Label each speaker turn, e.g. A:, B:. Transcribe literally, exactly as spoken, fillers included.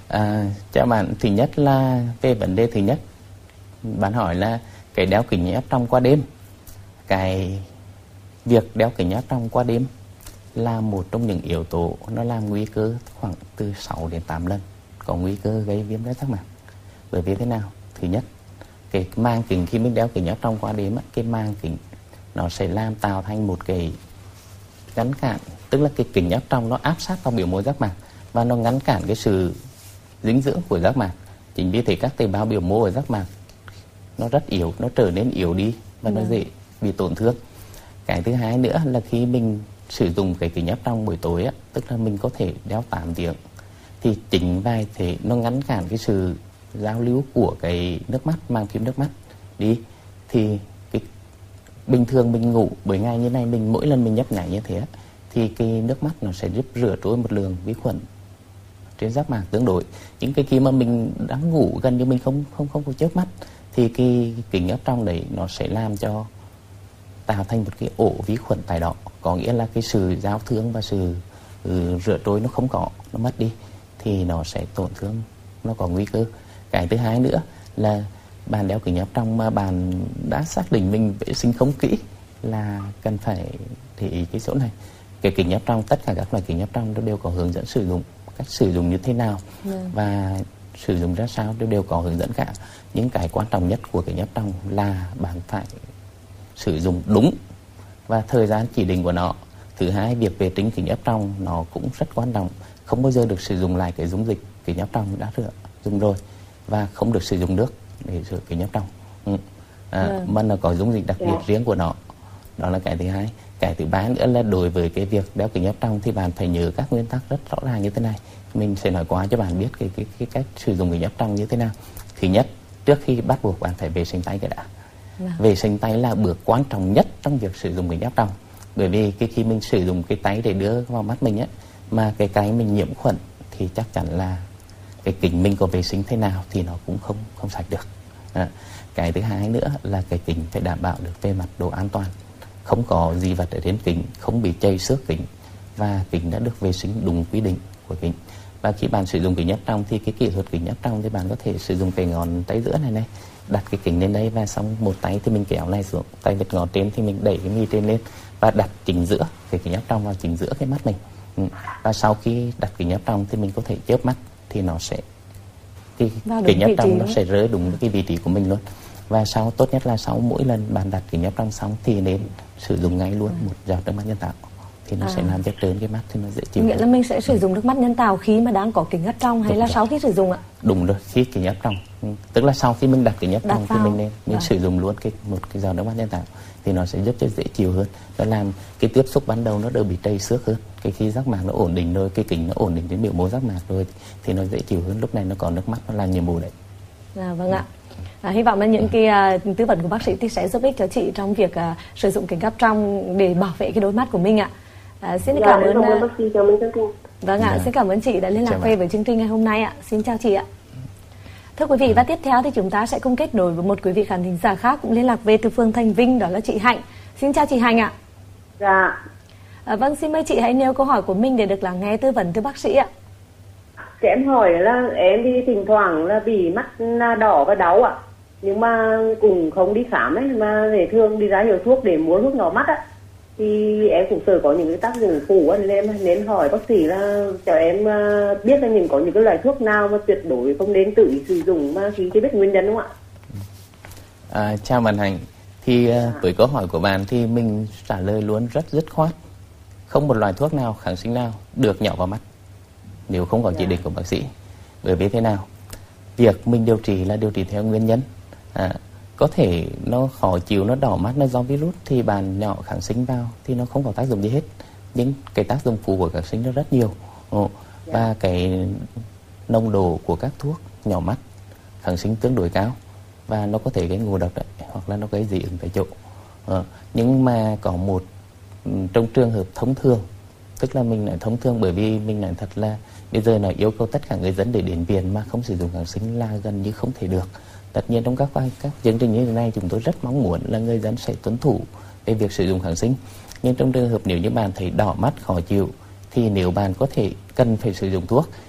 A: À, chào bạn. Thứ nhất là về vấn đề thứ nhất, bạn hỏi là cái đeo kính áp tròng qua đêm. Cái việc đeo kính áp tròng qua đêm là một trong những yếu tố nó làm nguy cơ khoảng từ sáu đến tám lần có nguy cơ gây viêm rát giác mạc. Bởi vì thế nào? Thứ nhất, cái màng kính khi mình đeo kính áp tròng qua đêm, cái màng kính nó sẽ làm tạo thành một cái ngăn cản, tức là cái kính áp tròng nó áp sát vào biểu mô giác mạc và nó ngăn cản cái sự dinh dưỡng của giác mạc. Chính vì thế các tế bào biểu mô ở giác mạc nó rất yếu, nó trở nên yếu đi và nó dễ bị tổn thương. Cái thứ hai nữa là khi mình sử dụng cái kính áp tròng buổi tối á, tức là mình có thể đeo tám tiếng, thì chính vì thế nó ngăn cản cái sự giao lưu của cái nước mắt, màng phim nước mắt đi. Thì cái bình thường mình ngủ buổi ngày như này, mình mỗi lần mình nhấp nháy như thế thì cái nước mắt nó sẽ giúp rửa trôi một lượng vi khuẩn trên giác mạc tương đối. Những cái khi mà mình đang ngủ gần như mình không không không có chớp mắt thì cái kính áp tròng đấy nó sẽ làm cho tạo thành một cái ổ vi khuẩn tại đó, có nghĩa là cái sự giao thương và sự ừ, rửa trôi nó không có, nó mất đi thì nó sẽ tổn thương, nó có nguy cơ. Cái thứ hai nữa là bạn đeo kính áp tròng mà bạn đã xác định mình vệ sinh không kỹ là cần phải để ý cái chỗ này. Cái kính áp tròng, tất cả các loại kính áp tròng nó đều có hướng dẫn sử dụng, cách sử dụng như thế nào yeah. và sử dụng ra sao đều đều có hướng dẫn cả. Những cái quan trọng nhất của kính áp tròng là bạn phải sử dụng đúng và thời gian chỉ định của nó. Thứ hai, việc vệ sinh kính áp tròng nó cũng rất quan trọng. Không bao giờ được sử dụng lại cái dung dịch kính áp tròng đã rửa dùng rồi, và không được sử dụng nước để rửa kính áp tròng. Ừ. À, yeah. Mà nó có dung dịch đặc biệt yeah. riêng của nó. Đó là cái thứ hai. Cái thứ ba nữa là đối với cái việc đeo kính áp tròng thì bạn phải nhớ các nguyên tắc rất rõ ràng như thế này. Mình sẽ nói qua cho bạn biết cái, cái, cái cách sử dụng kính áp tròng như thế nào. Thứ nhất, trước khi bắt buộc bạn phải vệ sinh tay cái đã. Yeah. Vệ sinh tay là bước quan trọng nhất trong việc sử dụng kính áp tròng. Bởi vì cái khi mình sử dụng cái tay để đưa vào mắt mình á, mà cái cái mình nhiễm khuẩn thì chắc chắn là cái kính mình có vệ sinh thế nào thì nó cũng không không sạch được. À, cái thứ hai nữa là cái kính phải đảm bảo được về mặt độ an toàn, không có dị vật ở trên kính, không bị chảy xước kính, và kính đã được vệ sinh đúng quy định của kính. Và khi bạn sử dụng kính áp tròng thì cái kỹ thuật kính áp tròng thì bạn có thể sử dụng cái ngón tay giữa này này, đặt cái kính lên đây và xong một tay thì mình kéo này xuống, tay vịt ngón trên thì mình đẩy cái mi trên lên và đặt chính giữa cái kính áp tròng vào chính giữa cái mắt mình. Ừ. Và sau khi đặt kính áp tròng thì mình có thể chớp mắt thì nó sẽ cái kính áp tròng nó sẽ rơi đúng cái vị trí của mình luôn. Và sau tốt nhất là sau mỗi lần bạn đặt kính áp tròng xong thì nên sử dụng ngay luôn một giọt nước mắt nhân tạo thì nó à. sẽ làm cho trơn cái mắt thì nó dễ chịu.
B: Nghĩa là mình sẽ sử dụng nước mắt nhân tạo khi mà đang có kính áp tròng hay đúng là rồi. Sau khi sử dụng ạ?
A: Đúng rồi, khi kính áp tròng, tức là sau khi mình đặt kính áp tròng thì mình nên mình sử dụng luôn cái một cái giọt nước mắt nhân tạo thì nó sẽ giúp cho dễ chịu hơn, nó làm cái tiếp xúc ban đầu nó đỡ bị trầy xước hơn. Cái khi giác mạc nó ổn định rồi, cái kính nó ổn định đến biểu mô giác mạc rồi thì nó dễ chịu hơn. Lúc này nó còn nước mắt, nó làm nhiệm vụ đấy.
B: À, vâng ạ. À, hy vọng là những cái uh, tư vấn của bác sĩ thì sẽ giúp ích cho chị trong việc uh, sử dụng kính áp tròng để bảo vệ cái đôi mắt của mình ạ. À, xin cảm ơn uh... bác sĩ, cảm ơn chương trình. Vâng ạ, xin cảm ơn chị đã liên lạc về với chương trình ngày hôm nay ạ. Xin chào chị ạ. Thưa quý vị, và tiếp theo thì chúng ta sẽ cùng kết nối với một quý vị khán thính giả khác cũng liên lạc về từ phường Thành Vinh, đó là chị Hạnh. Xin chào chị Hạnh ạ.
C: Dạ.
B: À, vâng, xin mời chị hãy nêu câu hỏi của mình để được lắng nghe tư vấn từ bác sĩ ạ.
C: Thì em hỏi là em đi thỉnh thoảng là bị mắt đỏ và đau ạ, nhưng mà cũng không đi khám ấy, mà để thường đi ra hiệu thuốc để mua thuốc nhỏ mắt á, thì em cũng sợ có những cái tác dụng phụ á, nên em nên hỏi bác sĩ là cho em biết là những có những cái loại thuốc nào mà tuyệt đối không nên tự sử dụng mà khi chưa biết nguyên nhân đúng không ạ?
A: À, chào bạn Hạnh. Thì à. với câu hỏi của bạn thì mình trả lời luôn rất dứt khoát. Không một loại thuốc nào, kháng sinh nào được nhỏ vào mắt nếu không có chỉ định của bác sĩ. Bởi vì thế nào? Việc mình điều trị là điều trị theo nguyên nhân. À, có thể nó khó chịu, nó đỏ mắt, nó do virus thì bạn nhỏ kháng sinh vào thì nó không có tác dụng gì hết. Nhưng cái tác dụng phụ của kháng sinh nó rất nhiều. Ồ, và cái nồng độ của các thuốc nhỏ mắt kháng sinh tương đối cao và nó có thể gây ngộ độc đấy, hoặc là nó gây dị ứng tại chỗ. À, nhưng mà có một trong trường hợp thông thường, tức là mình nói thông thường bởi vì mình nói thật là bây giờ là yêu cầu tất cả người dân để đến viện mà không sử dụng kháng sinh là gần như không thể được. Tất nhiên trong các các chương trình như thế này chúng tôi rất mong muốn là người dân sẽ tuân thủ về việc sử dụng kháng sinh. Nhưng trong trường hợp nếu như bạn thấy đỏ mắt, khó chịu thì nếu bạn có thể cần phải sử dụng thuốc